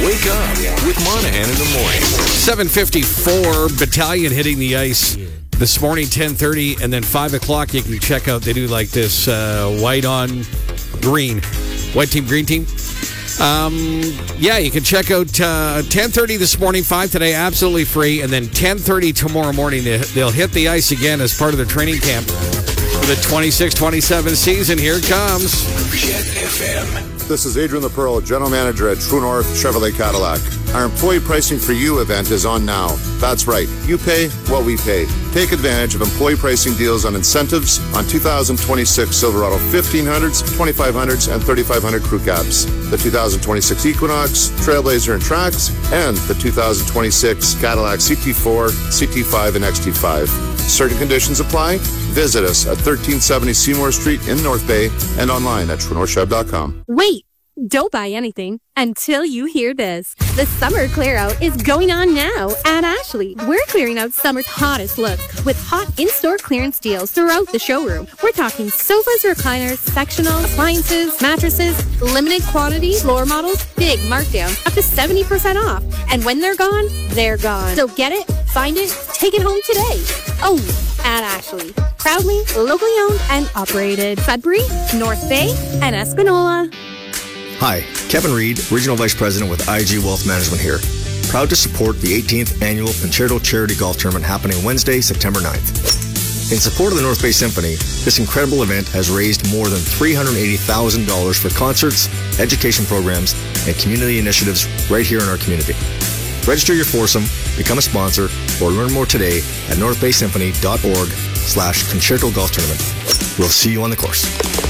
Wake up with Monahan in the morning. 7:54, Battalion hitting the ice this morning, 10:30, and then 5 o'clock you can check out, they do like this white on green. White team, green team. Yeah, you can check out 10:30 this morning, 5 today, absolutely free, and then 10:30 tomorrow morning. They'll hit the ice again as part of their training camp for the 26-27 season. Here it comes. Jet FM. This is Adrian LaPearl, General Manager at True North Chevrolet Cadillac. Our Employee Pricing for You event is on now. That's right. You pay what we pay. Take advantage of employee pricing deals on incentives on 2026 Silverado 1500s, 2500s, and 3500 crew cabs, the 2026 Equinox, Trailblazer, and Trax, and the 2026 Cadillac CT4, CT5, and XT5. Certain conditions apply. Visit us at 1370 Seymour Street in North Bay and online at TrueNorthChev.com. Wait! Don't buy anything until you hear this. The summer clear out is going on now at Ashley. We're clearing out summer's hottest looks with hot in-store clearance deals throughout the showroom. We're talking sofas, recliners, sectional, appliances, mattresses, limited quantity, floor models, big markdown, up to 70% off. And when they're gone, they're gone. So get it, find it, take it home today. Oh, at Ashley. Proudly, locally owned and operated. Sudbury, North Bay, and Espanola. Hi, Kevin Reed, Regional Vice President with IG Wealth Management here. Proud to support the 18th Annual Concerto Charity Golf Tournament happening Wednesday, September 9th. In support of the North Bay Symphony, this incredible event has raised more than $380,000 for concerts, education programs, and community initiatives right here in our community. Register your foursome, become a sponsor, or learn more today at northbaysymphony.org/Concerto Golf Tournament. We'll see you on the course.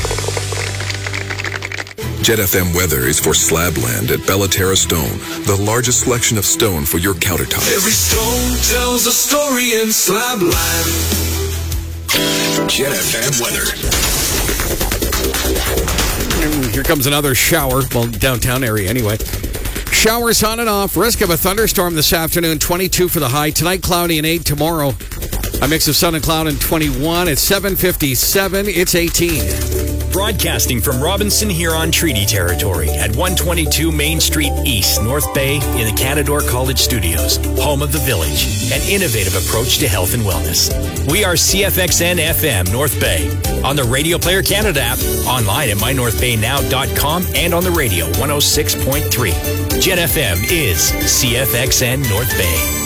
Jet FM weather is for Slabland at Bellaterra Stone, the largest selection of stone for your countertop. Every stone tells a story in Slabland. Jet FM weather. Here comes another shower. Well, downtown area anyway. Showers on and off. Risk of a thunderstorm this afternoon. 22 for the high. Tonight, cloudy and 8. Tomorrow, a mix of sun and cloud and 21. It's 7:57. It's 18. Broadcasting from Robinson Huron Treaty Territory at 122 Main Street East, North Bay, in the Canadore College Studios, home of the Village, an innovative approach to health and wellness. We are CFXN FM North Bay, on the Radio Player Canada app, online at mynorthbaynow.com, and on the radio 106.3. Jet FM is CFXN North Bay.